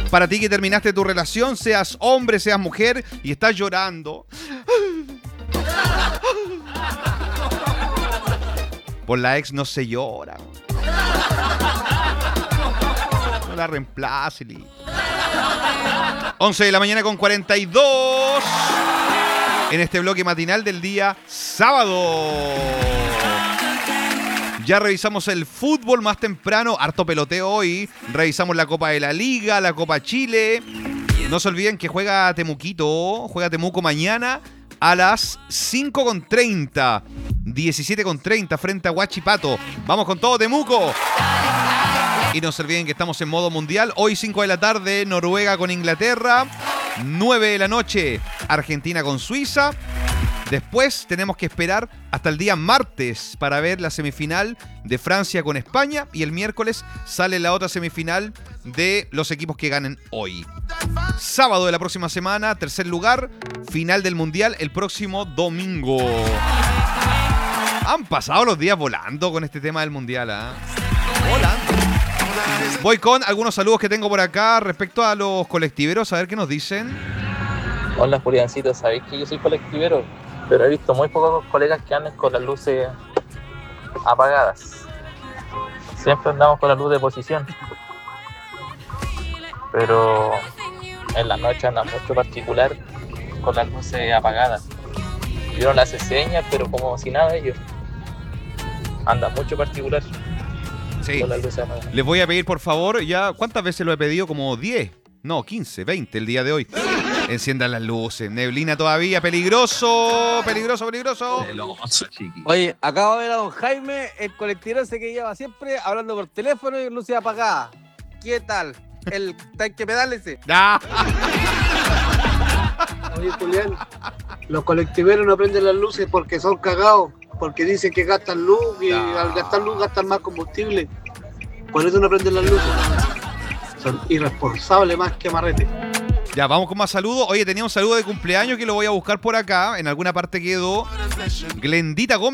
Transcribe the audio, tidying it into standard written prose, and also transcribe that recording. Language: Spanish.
Para ti que terminaste tu relación, seas hombre, seas mujer y estás llorando. Por la ex no se llora. No la reemplace, Lee. 11 de la mañana con 42. En este bloque matinal del día sábado. Ya revisamos el fútbol más temprano, harto peloteo hoy. Revisamos la Copa de la Liga, la Copa Chile. No se olviden que juega Temuco mañana a las 5:30. 17:30 frente a Huachipato. Vamos con todo, Temuco. Y no se olviden que estamos en modo mundial. Hoy 5 de la tarde, Noruega con Inglaterra. 9 de la noche, Argentina con Suiza. Después tenemos que esperar hasta el día martes para ver la semifinal de Francia con España. Y el miércoles sale la otra semifinal de los equipos que ganen hoy. Sábado de la próxima semana, tercer lugar, final del Mundial el próximo domingo. Han pasado los días volando con este tema del Mundial, ¿eh? Volando. Voy con algunos saludos que tengo por acá respecto a los colectiveros, a ver qué nos dicen. Hola, Juliancito, sabéis que yo soy colectivero, pero he visto muy pocos colegas que andan con las luces apagadas. Siempre andamos con la luz de posición, pero en la noche anda mucho particular con las luces apagadas. Yo no las hace señas, pero como si nada ellos. Anda mucho particular. Sí. Les voy a pedir, por favor, ya, ¿cuántas veces lo he pedido? Como 10, no, 15, 20 el día de hoy. Enciendan las luces. Neblina todavía, peligroso, peligroso, peligroso. Oye, acabo de ver a don Jaime, el colectivero ese que lleva siempre hablando por teléfono y luces apagadas. ¿Qué tal? El tanque pedal ese. ¡Ah! Oye, Julián, los colectiveros no prenden las luces porque son cagados, porque dicen que gastan luz y al gastar luz gastan más combustible. Por eso no prenden las luces. Son irresponsables más que amarrete. Ya, vamos con más saludos. Oye, tenía un saludo de cumpleaños que lo voy a buscar por acá. En alguna parte quedó. Glendita Gómez.